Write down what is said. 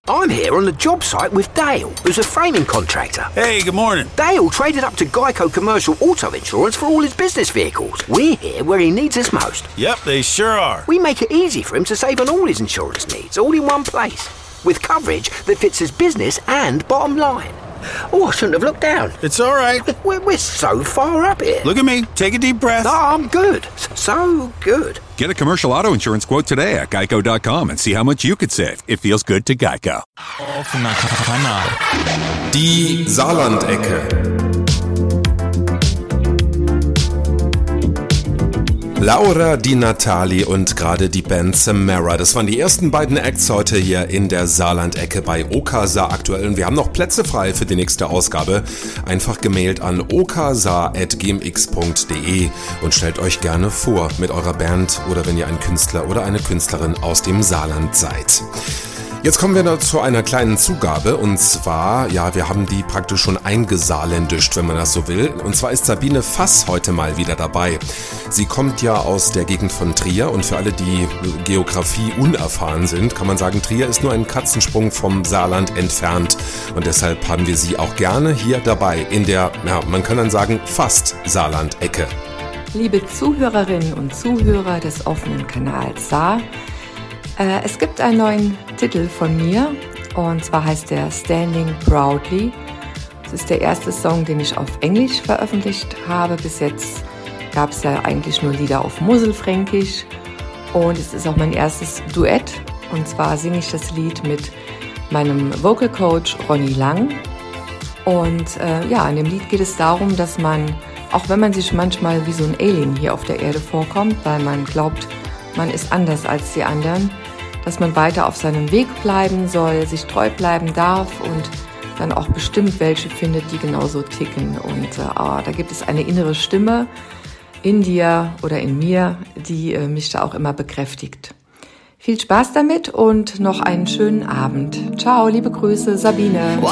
I'm here on the job site with Dale, who's a framing contractor. Hey, good morning. Dale traded up to Geico Commercial Auto Insurance for all his business vehicles. We're here where he needs us most. Yep, they sure are. We make it easy for him to save on all his insurance needs, all in one place, with coverage that fits his business and bottom line. Oh, I shouldn't have looked down. It's all right. We're so far up here. Look at me. Take a deep breath. No, I'm good. So good. Get a commercial auto insurance quote today at geico.com and see how much you could save. It feels good to Geico. Offener Kanal. Die Saarlandecke. Laura Di Natali und gerade die Band Samara. Das waren die ersten beiden Acts heute hier in der Saarlandecke bei Okasa aktuell. Und wir haben noch Plätze frei für die nächste Ausgabe. Einfach gemailt an okasa@gmx.de und stellt euch gerne vor mit eurer Band oder wenn ihr ein Künstler oder eine Künstlerin aus dem Saarland seid. Jetzt kommen wir noch zu einer kleinen Zugabe und zwar, ja, wir haben die praktisch schon eingesaarländischt, wenn man das so will. Und zwar ist Sabine Fass heute mal wieder dabei. Sie kommt ja aus der Gegend von Trier und für alle, die Geografie unerfahren sind, kann man sagen, Trier ist nur ein Katzensprung vom Saarland entfernt. Und deshalb haben wir sie auch gerne hier dabei in der, ja, man kann dann sagen, fast Saarland-Ecke. Liebe Zuhörerinnen und Zuhörer des offenen Kanals Saar, es gibt einen neuen Titel von mir und zwar heißt der Standing Proudly. Das ist der erste Song, den ich auf Englisch veröffentlicht habe. Bis jetzt gab es ja eigentlich nur Lieder auf Mosselfränkisch und es ist auch mein erstes Duett. Und zwar singe ich das Lied mit meinem Vocal Coach Ronny Lang. Und ja, in dem Lied geht es darum, dass man, auch wenn man sich manchmal wie so ein Alien hier auf der Erde vorkommt, weil man glaubt, man ist anders als die anderen, dass man weiter auf seinem Weg bleiben soll, sich treu bleiben darf und dann auch bestimmt welche findet, die genauso ticken. Und da gibt es eine innere Stimme in dir oder in mir, die mich da auch immer bekräftigt. Viel Spaß damit und noch einen schönen Abend. Ciao, liebe Grüße, Sabine.